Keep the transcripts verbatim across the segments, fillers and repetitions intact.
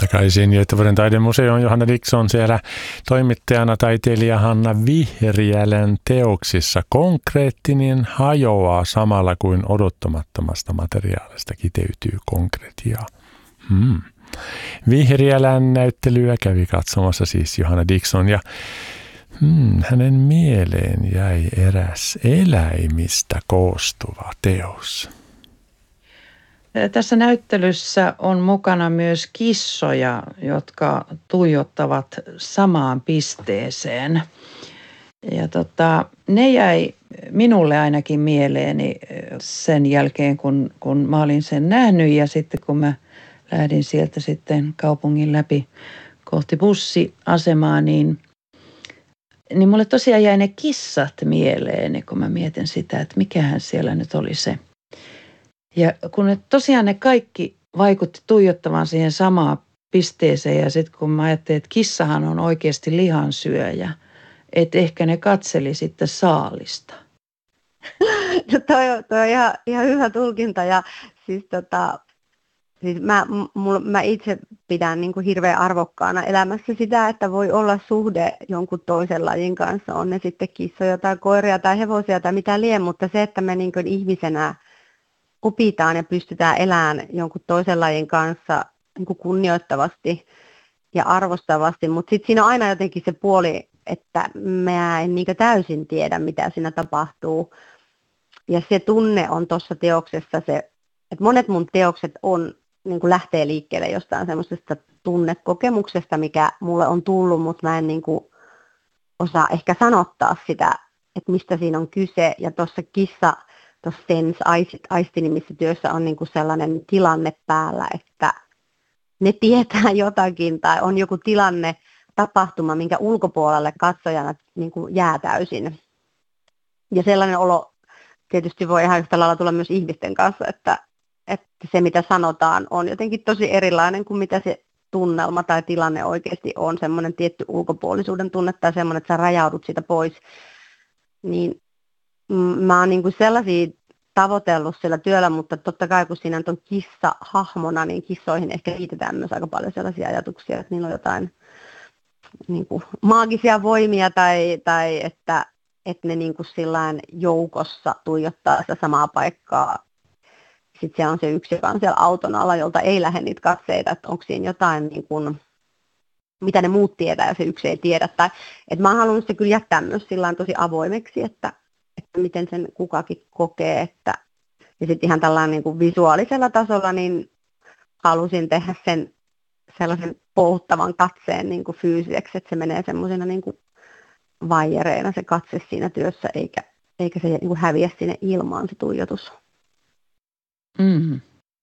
takaisin Göteborgin taidemuseon. Johanna Dickson siellä toimittajana, taiteilija Hanna Vihriälän teoksissa. Konkreettinen hajoaa samalla kuin odottamattomasta materiaalista kiteytyy konkretiaa. Hmm. Vihriälän näyttelyä kävi katsomassa siis Johanna Dickson ja hmm, hänen mieleen jäi eräs eläimistä koostuva teos. Tässä näyttelyssä on mukana myös kissoja, jotka tuijottavat samaan pisteeseen. Ja tota, ne jäi minulle ainakin mieleeni sen jälkeen, kun, kun mä olin sen nähnyt ja sitten kun mä lähdin sieltä sitten kaupungin läpi kohti bussiasemaa, niin, niin mulle tosiaan jäi ne kissat mieleeni, kun mä mietin sitä, että mikähän siellä nyt oli se. Ja kun ne, tosiaan ne kaikki vaikutti tuijottamaan siihen samaan pisteeseen ja sitten kun mä ajattelin, että kissahan on oikeasti lihansyöjä, että ehkä ne katseli sitten saalista. No toi, toi on ihan, ihan hyvä tulkinta ja siis tota, siis mä, mul, mä itse pidän niin kuin hirveän arvokkaana elämässä sitä, että voi olla suhde jonkun toisen lajin kanssa, on ne sitten kissoja tai koiria tai hevosia tai mitä lie, mutta se, että me niin kuin ihmisenä opitaan ja pystytään elämään jonkun toisen lajin kanssa niin kuin kunnioittavasti ja arvostavasti, mutta sitten siinä on aina jotenkin se puoli, että mä en niin kuin täysin tiedä, mitä siinä tapahtuu. Ja se tunne on tuossa teoksessa se, että monet mun teokset on, niin kuin lähtee liikkeelle jostain semmoisesta tunnekokemuksesta, mikä mulle on tullut, mutta mä en niin kuin osaa ehkä sanottaa sitä, että mistä siinä on kyse. Ja tuossa kissa, tuossa Sense aistinimissä työssä on niin kuin sellainen tilanne päällä, että ne tietää jotakin tai on joku tilanne, tapahtuma, minkä ulkopuolelle katsojana niin kuin jää täysin. Ja sellainen olo tietysti voi ihan yhtä lailla tulla myös ihmisten kanssa, että, että se mitä sanotaan on jotenkin tosi erilainen kuin mitä se tunnelma tai tilanne oikeasti on. Semmoinen tietty ulkopuolisuuden tunne tai semmoinen, että sä rajaudut siitä pois. Niin mä oon niin kuin sellaisia tavoitellut sillä työllä, mutta totta kai kun siinä on kissa hahmona, niin kissoihin ehkä liitetään myös aika paljon sellaisia ajatuksia, että niillä on jotain niin kuin maagisia voimia tai, tai että, että ne niin kuin sillain joukossa tuijottaa sitä samaa paikkaa. Sitten siellä on se yksi, joka on siellä auton alla, jolta ei lähde niitä katseita, että onko siinä jotain, niin kuin, mitä ne muut tietää ja se yksi ei tiedä. Tai, että mä oon halunnut se kyllä jättää myös sillain tosi avoimeksi, että, että miten sen kukakin kokee. Että, ja sitten ihan tällainen niin kuin visuaalisella tasolla niin halusin tehdä sen sellaisen pouttavan katseen niin kuin fyysiseksi, että se menee semmoisena niin kuin vaijereina se katse siinä työssä, eikä, eikä se niin kuin häviä sinne ilmaan se tuijotus. Mm.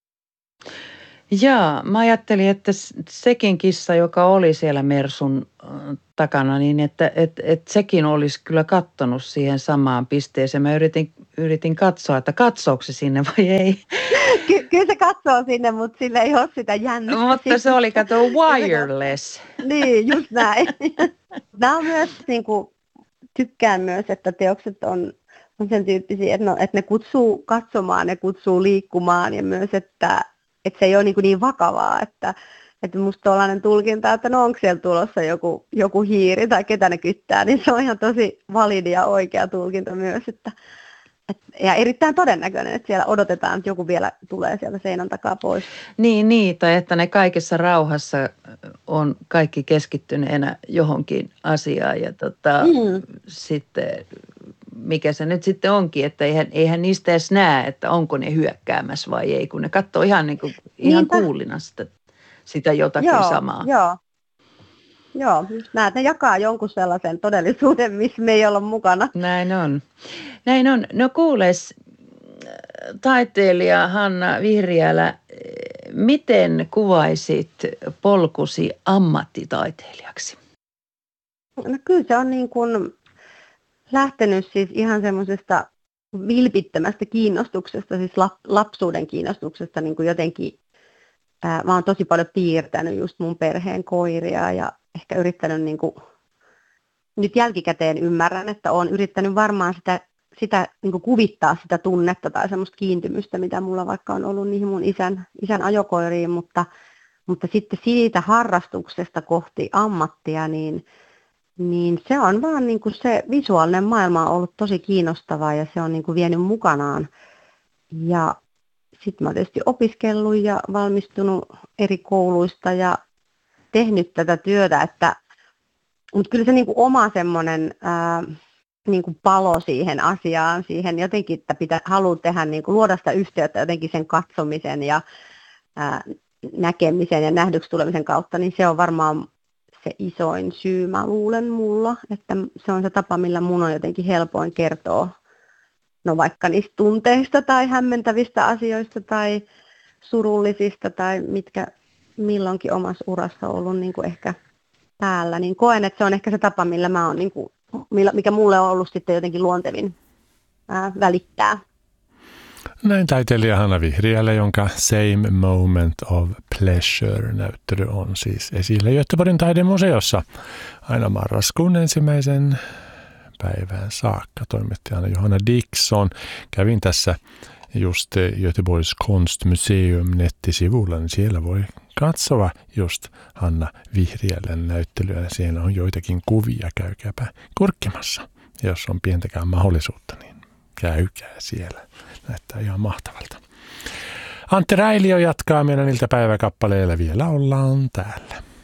Jaa, mä ajattelin, että sekin kissa, joka oli siellä Mersun takana, niin että et, et sekin olisi kyllä kattonut siihen samaan pisteeseen. Mä yritin, yritin katsoa, että katsooko se sinne vai ei. Ky- kyllä se katsoo sinne, mutta sillä ei ole sitä jännitystä. Mutta se oli, kato, wireless. Niin, just näin. Mä myös niin kuin, tykkään myös, että teokset on, on sen tyyppisiä, että, no, että ne kutsuu katsomaan, ne kutsuu liikkumaan ja myös, että, että se ei ole niin, niin vakavaa, että, että musta tuollainen tulkinta, että no onko siellä tulossa joku, joku hiiri tai ketä ne kyttää, niin se on ihan tosi validi ja oikea tulkinta myös, että Et, ja erittäin todennäköinen, että siellä odotetaan, että joku vielä tulee sieltä seinän takaa pois. Niin, niin, tai että ne kaikessa rauhassa on kaikki keskittyneenä johonkin asiaan ja tota, mm. sitten mikä se nyt sitten onkin, että eihän, eihän niistä edes näe, että onko ne hyökkäämässä vai ei, kun ne katsoo ihan, niin kuin, ihan kuulina sitä, sitä jotakin joo, samaa. Joo. Joo, just näet, ne jakaa jonkun sellaisen todellisuuden, missä me ei olla mukana. Näin on. Näin on. No kuules, taiteilija Hanna Vihriälä, miten kuvaisit polkusi ammattitaiteilijaksi? No kyllä se on niin kuin lähtenyt siis ihan semmoisesta vilpittömästä kiinnostuksesta, siis lapsuuden kiinnostuksesta niin kuin jotenkin. Ää, mä oon tosi paljon piirtänyt just mun perheen koiria ja ehkä yrittänyt, niin kuin, nyt jälkikäteen ymmärrän, että oon yrittänyt varmaan sitä, sitä niin kuin kuvittaa sitä tunnetta tai semmoista kiintymystä, mitä mulla vaikka on ollut niihin mun isän, isän ajokoiriin, mutta, Mutta sitten siitä harrastuksesta kohti ammattia, niin, niin se on vaan niin kuin se visuaalinen maailma on ollut tosi kiinnostavaa ja se on niin kuin vienyt mukanaan. Ja sitten mä oon tietysti opiskellut ja valmistunut eri kouluista ja tehnyt tätä työtä, että, mutta kyllä se niin kuin oma semmoinen ää, niin kuin palo siihen asiaan, siihen jotenkin, että pitää, haluaa tehdä, niin kuin luoda sitä yhteyttä jotenkin sen katsomisen ja ää, näkemisen ja nähdyksi tulemisen kautta, niin se on varmaan se isoin syy, mä luulen mulla, että se on se tapa, millä mun on jotenkin helpoin kertoa, no vaikka niistä tunteista tai hämmentävistä asioista tai surullisista tai mitkä milloinkin omassa urassa on ollut niin kuin ehkä päällä, niin koen, että se on ehkä se tapa, millä mä oon, niin kuin, mikä mulle on ollut sitten jotenkin luontevin ää, välittää. Näin taiteilija Hanna Vihriälä, jonka Same Moment of Pleasure-näyttely on siis esillä Göteborgin taidemuseossa aina marraskuun ensimmäisen päivään saakka. Toimittajana Johanna Dickson. Kävin tässä just Göteborgs Konstmuseum nettisivulla, niin siellä voi katsoa just Hanna Vihriälän näyttelyä. Siellä on joitakin kuvia, käykääpä kurkkimassa. Jos on pientäkään mahdollisuutta, niin käykää siellä. Näyttää ihan mahtavalta. Antti Räiliö jatkaa meidän iltapäiväkappaleilla. Vielä ollaan täällä.